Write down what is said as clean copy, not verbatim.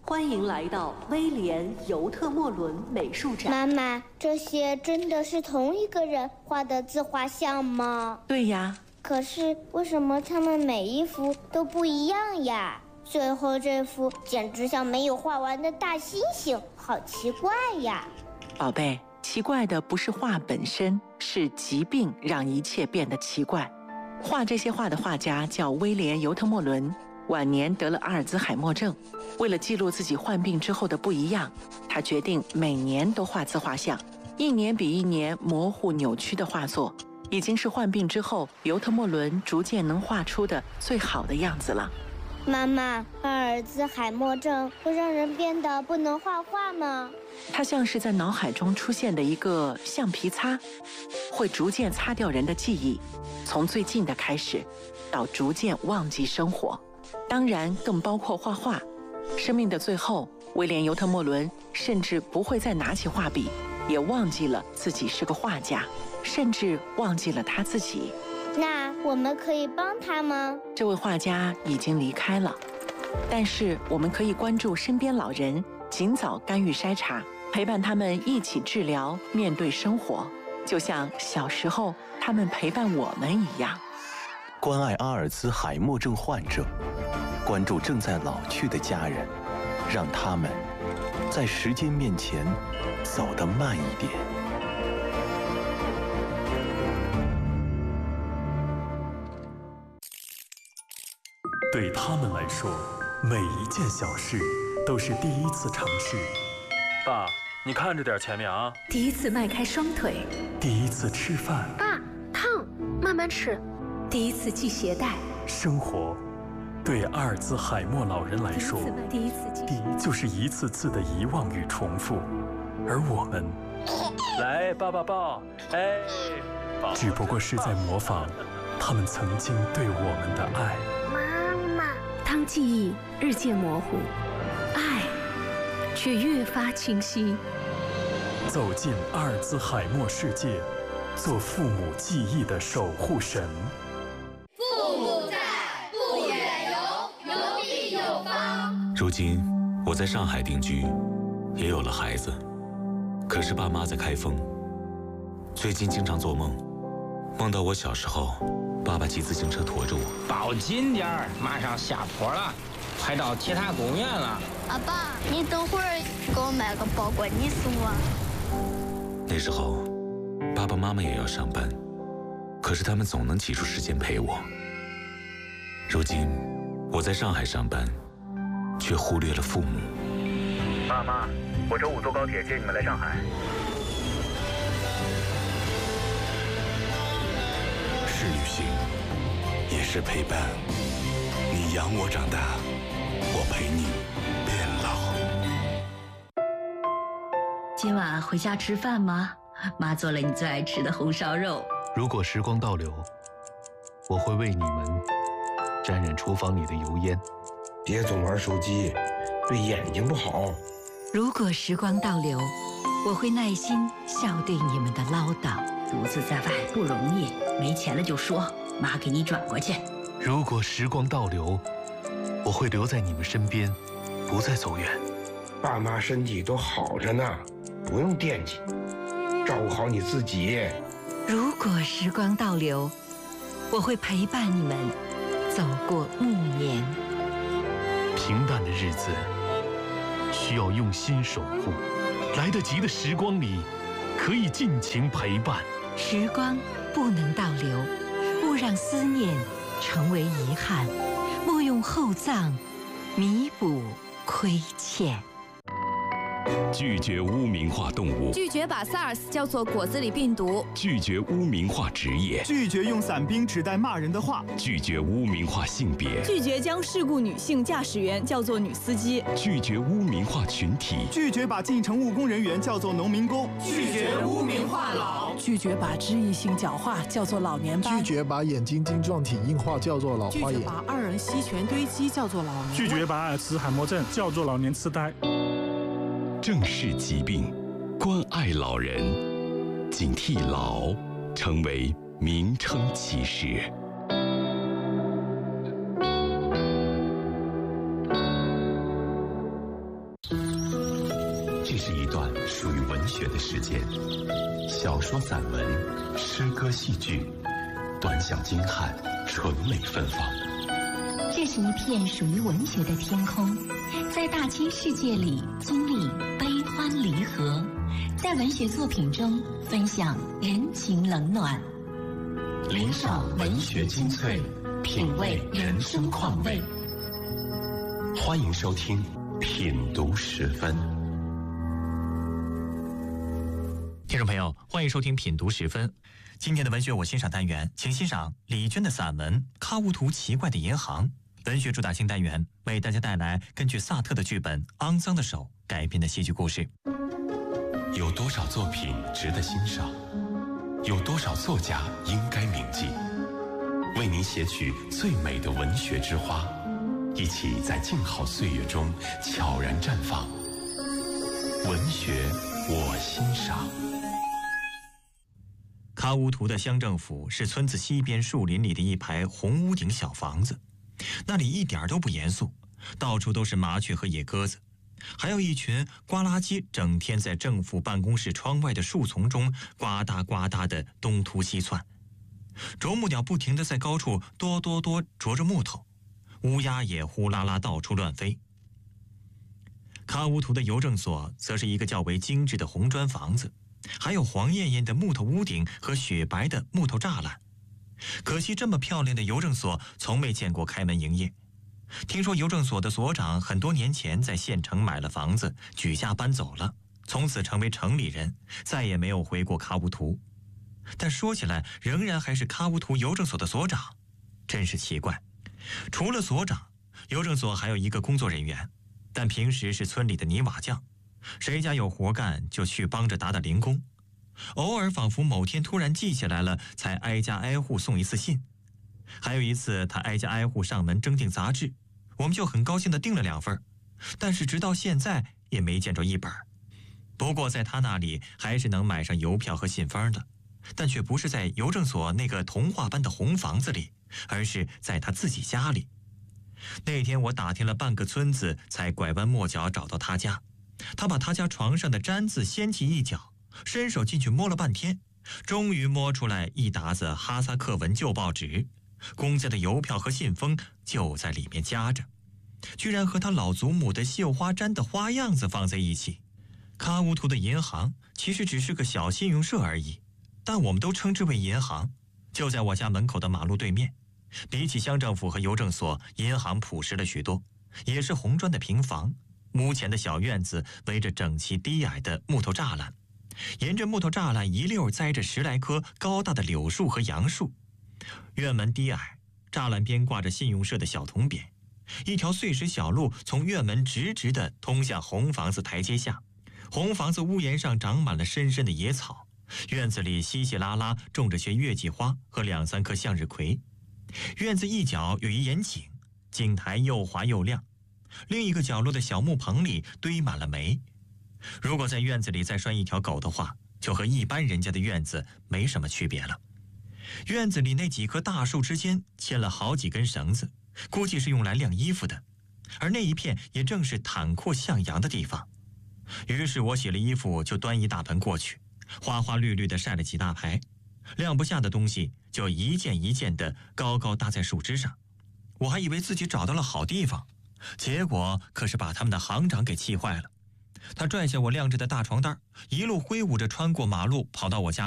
欢迎来到威廉·尤特莫伦美术展。 妈妈，这些真的是同一个人画的自画像吗？ 对呀。 可是为什么他们每一幅都不一样呀？最后这幅简直像没有画完的大猩猩，好奇怪呀！ 宝贝，奇怪的不是画本身，是疾病让一切变得奇怪。画这些画的画家叫威廉·尤特莫伦，晚年得了阿尔兹海默症。为了记录自己患病之后的不一样，他决定每年都画自画像，一年比一年模糊扭曲的画作，已经是患病之后尤特莫伦逐渐能画出的最好的样子了。 妈妈，阿尔兹海默症会让人变得不能画画吗？ 它像是在脑海中出现的一个橡皮擦，会逐渐擦掉人的记忆，从最近的开始，到逐渐忘记生活。当然，更包括画画。生命的最后，威廉·尤特莫伦甚至不会再拿起画笔，也忘记了自己是个画家，甚至忘记了他自己。 那我们可以帮他吗？ 这位画家已经离开了，但是我们可以关注身边老人，尽早干预筛查，陪伴他们一起治疗，面对生活，就像小时候他们陪伴我们一样。 关爱阿尔兹海默症患者，关注正在老去的家人，让他们在时间面前走得慢一点。 对他们来说，每一件小事都是第一次尝试。 爸，你看着点前面啊！ 第一次迈开双腿， 第一次吃饭。 爸，烫，慢慢吃。 第一次系鞋带。 生活，对阿尔兹海默老人来说， 第一就是一次次的遗忘与重复，而我们， 来抱抱抱，哎， 只不过是在模仿他们曾经对我们的爱。 妈妈， 当记忆日渐模糊，爱却越发清晰。 走进阿尔兹海默世界，做父母记忆的守护神。 父母在，不远游，游必有方。 如今我在上海定居，也有了孩子，可是爸妈在开封。最近经常做梦，梦到我小时候，爸爸骑自行车驮着我。 抱紧点儿，马上下坡了，快到铁塔公园了。 阿爸，你等会儿给我买个包裹，你送我。 那时候，爸爸妈妈也要上班，可是他们总能挤出时间陪我。如今，我在上海上班，却忽略了父母。 爸妈，我周5坐高铁接你们来上海。 是旅行，也是陪伴。你养我长大，我陪你变老。 今晚回家吃饭吗？妈做了你最爱吃的红烧肉。 如果时光倒流，我会为你们沾染厨房里的油烟。 别总玩手机，对眼睛不好。 如果时光倒流，我会耐心笑对你们的唠叨。独自在外不容易，没钱了就说，妈给你转过去。 如果时光倒流，我会留在你们身边，不再走远。 爸妈身体都好着呢，不用惦记，照顾好你自己。 如果时光倒流，我会陪伴你们走过暮年。 平淡的日子需要用心守护，来得及的时光里可以尽情陪伴。 时光不能倒流，勿让思念成为遗憾，莫用厚葬弥补亏欠。 拒绝污名化动物， 拒绝把 SARS 叫做果子狸病毒， 拒绝污名化职业， 拒绝用伞兵指代骂人的话， 拒绝污名化性别， 拒绝将事故女性驾驶员叫做女司机， 拒绝污名化群体， 拒绝把进城务工人员叫做农民工， 拒绝污名化老， 拒绝把肢异性角化叫做老年斑， 拒绝把眼睛晶状体硬化叫做老花眼， 拒绝把二人烯醛堆积叫做老年， 拒绝把阿尔茨海默症叫做老年痴呆。 正视疾病，关爱老人，警惕老成为名称歧视。 是一段属于文学的时间，小说、散文、诗歌、戏剧，短小精悍，纯美芬芳。 这是一片属于文学的天空，在大千世界里经历悲欢离合，在文学作品中分享人情冷暖， 领赏文学精粹，品味人生况味。欢迎收听品读10分。 听众朋友，欢迎收听品读10分。今天的文学我欣赏单元，请欣赏李娟的散文《喀乌图奇怪的银行》。文学主打新单元为大家带来根据萨特的剧本《肮脏的手》改编的戏剧故事。 有多少作品值得欣赏？有多少作家应该铭记？为您写取最美的文学之花，一起在静好岁月中悄然绽放。文学我欣赏。 喀乌图的乡政府是村子西边树林里的一排红屋顶小房子，那里一点都不严肃，到处都是麻雀和野鸽子，还有一群呱啦鸡整天在政府办公室窗外的树丛中呱嗒呱嗒的东突西窜。啄木鸟不停地在高处哆哆哆啄着木头，乌鸦也呼啦啦到处乱飞。喀乌图的邮政所则是一个较为精致的红砖房子，还有黄艳艳的木头屋顶和雪白的木头栅栏。可惜这么漂亮的邮政所从没见过开门营业。听说邮政所的所长很多年前在县城买了房子，举家搬走了，从此成为城里人，再也没有回过喀乌图。但说起来仍然还是喀乌图邮政所的所长，真是奇怪。除了所长，邮政所还有一个工作人员，但平时是村里的泥瓦匠，谁家有活干就去帮着打打零工，偶尔仿佛某天突然记起来了，才挨家挨户送一次信。还有一次他挨家挨户上门征订杂志，我们就很高兴地订了2份，但是直到现在也没见着一本。不过在他那里还是能买上邮票和信封的，但却不是在邮政所那个童话般的红房子里，而是在他自己家里。那天我打听了半个村子，才拐弯抹角找到他家。他把他家床上的毡子掀起一角，伸手进去摸了半天，终于摸出来一沓子哈萨克文旧报纸，公家的邮票和信封就在里面夹着，居然和他老祖母的绣花毡的花样子放在一起。喀乌图的银行其实只是个小信用社而已，但我们都称之为银行，就在我家门口的马路对面。比起乡政府和邮政所，银行朴实了许多，也是红砖的平房，屋前的小院子围着整齐低矮的木头栅栏，沿着木头栅栏一溜栽着10来棵高大的柳树和杨树。院门低矮，栅栏边挂着信用社的小铜匾，一条碎石小路从院门直直地通向红房子台阶下。红房子屋檐上长满了深深的野草，院子里稀稀拉拉种着些月季花和2、3棵向日葵。院子一角有一眼井，井台又滑又亮。另一个角落的小木棚里堆满了煤。如果在院子里再拴一条狗的话，就和一般人家的院子没什么区别了。院子里那几棵大树之间牵了好几根绳子，估计是用来晾衣服的，而那一片也正是坦阔向阳的地方。于是我洗了衣服就端一大盆过去，花花绿绿的晒了几大排，晾不下的东西就一件一件的高高搭在树枝上。我还以为自己找到了好地方，结果可是把他们的行长给气坏了。他拽下我晾着的大床单，一路挥舞着穿过马路跑到我家